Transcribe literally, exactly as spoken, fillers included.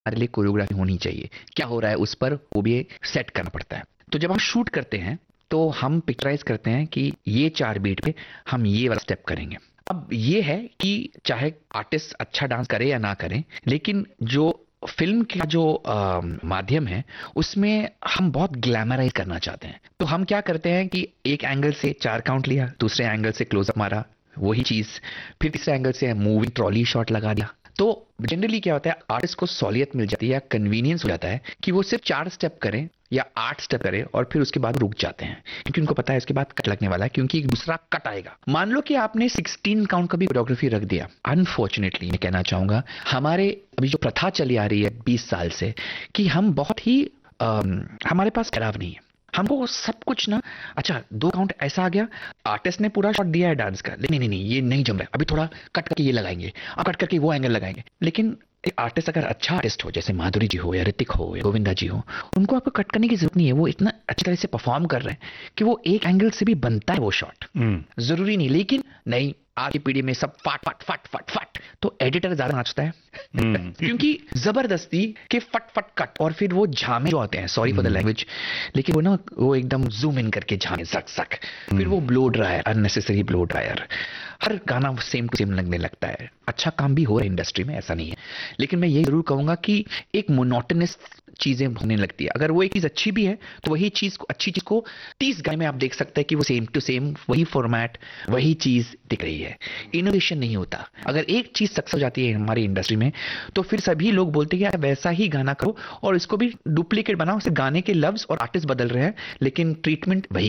हमारे लिए कोरियोग्राफी होनी चाहिए, क्या हो रहा है उस पर वो भी सेट करना पड़ता है। तो जब हम शूट करते हैं तो हम पिक्चराइज करते हैं कि ये चार बीट पे हम ये वाला स्टेप करेंगे। अब ये है कि चाहे आर्टिस्ट अच्छा डांस करे या ना करे, लेकिन जो फिल्म का जो अ, माध्यम है उसमें हम बहुत ग्लैमराइज करना चाहते हैं। तो हम क्या करते हैं कि एक एंगल से चार काउंट लिया, दूसरे एंगल से क्लोजअप मारा, वही चीज, फिर तीसरे एंगल से मूविंग ट्रॉली शॉट लगा दिया। तो जनरली क्या होता है, आर्टिस्ट को सहूलियत मिल जाती है या कन्वीनियंस हो जाता है कि वो सिर्फ चार स्टेप करें या आठ स्टेप करें और फिर उसके बाद रुक जाते हैं, क्योंकि उनको पता है इसके बाद कट लगने वाला है, क्योंकि एक दूसरा कट आएगा। मान लो कि आपने सिक्सटीन काउंट का भी कोरियोग्राफी रख दिया, अनफॉर्चुनेटली मैं कहना चाहूंगा हमारे अभी जो प्रथा चली आ रही है बीस साल से, कि हम बहुत ही अम, हमारे पास ठहराव नहीं है, हमको सब कुछ ना, अच्छा दो काउंट ऐसा आ गया, आर्टिस्ट ने पूरा शॉट दिया है डांस का, लेकिन नहीं नहीं नहीं, ये नहीं जम रहा है, अभी थोड़ा कट करके ये लगाएंगे, अब कट करके वो एंगल लगाएंगे। लेकिन एक आर्टिस्ट अगर अच्छा आर्टिस्ट हो, जैसे माधुरी जी हो या ऋतिक हो या गोविंदा जी हो, उनको आपको कट करने की जरूरत नहीं है, वो इतना अच्छी तरह से परफॉर्म कर रहे हैं कि वो एक एंगल से भी बनता है वो शॉट, हम्म। जरूरी नहीं। लेकिन नहीं, आज की पीढ़ी में सब फट फट फट फट फट, तो एडिटर ज्यादा नाचता है हम्म। क्योंकि जबरदस्ती के फट फट कट, और फिर वो झामे जो आते हैं, सॉरी फॉर द लैंग्वेज, लेकिन वो ना वो एकदम जूम इन करके झामे सक सक, फिर वो blow dryer, unnecessary blow dryer, हर गाना सेम टू सेम लगने लगता है। अच्छा काम भी हो रहा है इंडस्ट्री में, ऐसा नहीं है, लेकिन मैं ये जरूर कहूंगा कि एक मोनोटोनस चीजें होने लगती है। अगर वो एक चीज अच्छी भी है तो वही चीज को, अच्छी चीज को तीस गाने में आप देख सकते हैं कि वो सेम टू सेम वही फॉर्मेट वही चीज दिख रही है, इनोवेशन नहीं होता। अगर एक चीज सक्सेस हो जाती है हमारी इंडस्ट्री में तो फिर सभी लोग बोलते हैं कि यार वैसा ही गाना करो और इसको भी डुप्लीकेट बनाओ, सिर्फ गाने के लफ्ज और आर्टिस्ट बदल रहे हैं लेकिन ट्रीटमेंट वही